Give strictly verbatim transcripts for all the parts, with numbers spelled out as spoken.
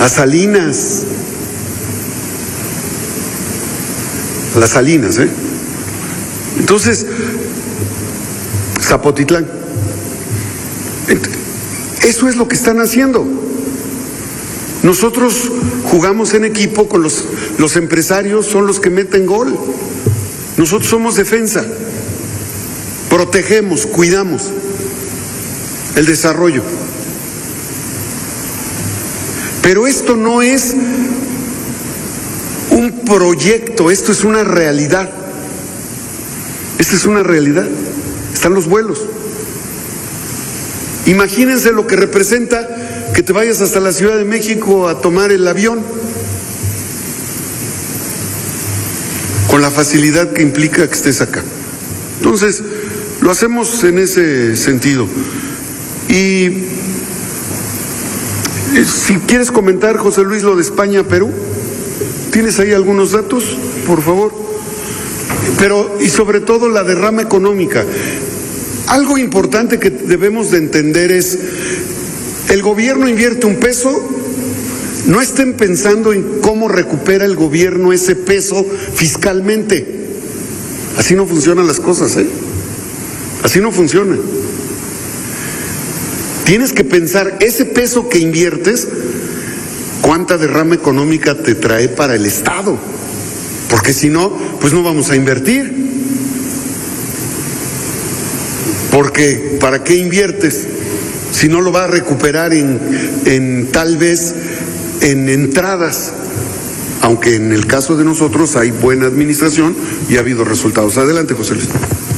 a Salinas, a las Salinas, ¿eh? Entonces, Zapotitlán, eso es lo que están haciendo. Nosotros jugamos en equipo con los, los empresarios, son los que meten gol. Nosotros somos defensa, protegemos, cuidamos el desarrollo. Pero esto no es un proyecto, esto es una realidad. Esta es una realidad. Están los vuelos. Imagínense lo que representa que te vayas hasta la Ciudad de México a tomar el avión, con la facilidad que implica que estés acá. Entonces, lo hacemos en ese sentido. Y si quieres comentar, José Luis, lo de España, Perú, ¿tienes ahí algunos datos, por favor? Pero, y sobre todo la derrama económica. Algo importante que debemos de entender es, el gobierno invierte un peso, no estén pensando en cómo recupera el gobierno ese peso fiscalmente. Así no funcionan las cosas, ¿eh? Así no funciona. Tienes que pensar, ese peso que inviertes, ¿cuánta derrama económica te trae para el Estado? Porque si no, pues no vamos a invertir. Porque ¿para qué inviertes si no lo va a recuperar en, en tal vez en entradas? Aunque en el caso de nosotros hay buena administración y ha habido resultados. Adelante, José Luis.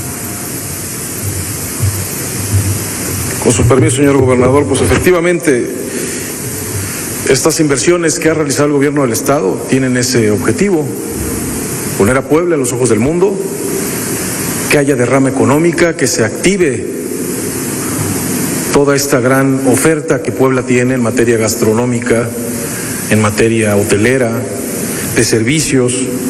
Con su permiso, señor gobernador, pues efectivamente estas inversiones que ha realizado el gobierno del Estado tienen ese objetivo: poner a Puebla en los ojos del mundo, que haya derrama económica, que se active toda esta gran oferta que Puebla tiene en materia gastronómica, en materia hotelera, de servicios.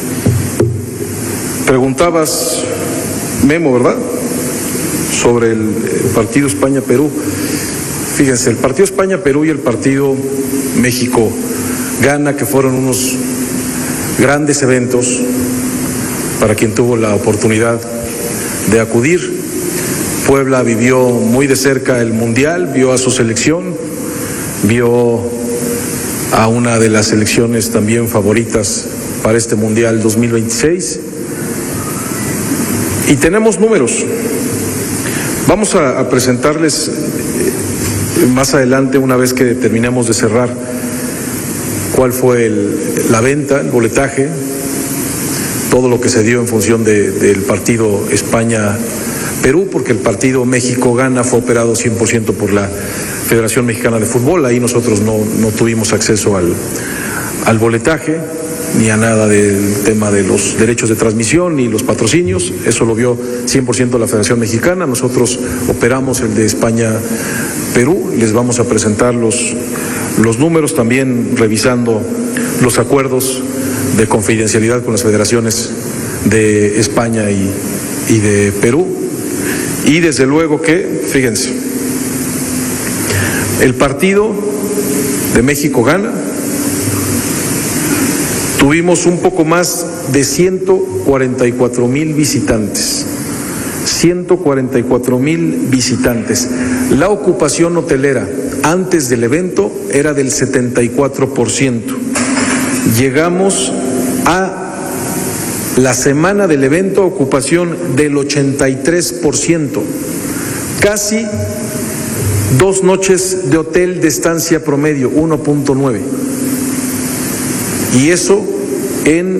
Preguntabas, Memo, ¿verdad?, sobre el partido España-Perú. Fíjense, el partido España-Perú y el partido México-Ghana, que fueron unos grandes eventos para quien tuvo la oportunidad de acudir. Puebla vivió muy de cerca el Mundial, vio a su selección, vio a una de las selecciones también favoritas para este Mundial dos mil veintiséis. Y tenemos números. Vamos a, a presentarles más adelante, una vez que terminemos de cerrar, cuál fue el, la venta, el boletaje, todo lo que se dio en función de, del partido España-Perú, porque el partido México-Ghana fue operado cien por ciento por la Federación Mexicana de Fútbol. Ahí nosotros no, no tuvimos acceso al, al boletaje, ni a nada del tema de los derechos de transmisión ni los patrocinios. Eso lo vio cien por ciento la Federación Mexicana. Nosotros operamos el de España-Perú. Les vamos a presentar los, los números, también revisando los acuerdos de confidencialidad con las federaciones de España y, y de Perú. Y desde luego que, fíjense, el partido de México-Ghana, tuvimos un poco más de ciento cuarenta y cuatro mil visitantes. ciento cuarenta y cuatro mil visitantes. La ocupación hotelera antes del evento era del setenta y cuatro por ciento. Llegamos a la semana del evento a ocupación del ochenta y tres por ciento. Casi dos noches de hotel de estancia promedio, uno punto nueve. Y eso en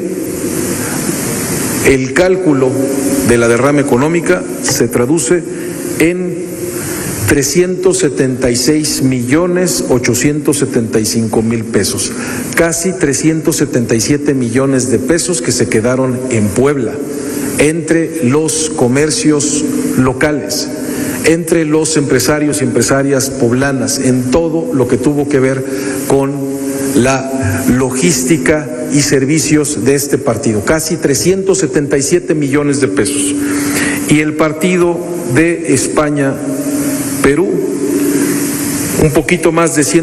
el cálculo de la derrama económica se traduce en trescientos setenta y seis millones ochocientos setenta y cinco mil pesos, casi trescientos setenta y siete millones de pesos que se quedaron en Puebla, entre los comercios locales, entre los empresarios y empresarias poblanas, en todo lo que tuvo que ver con la logística y servicios de este partido, casi trescientos setenta y siete millones de pesos. Y el partido de España-Perú, un poquito más de cien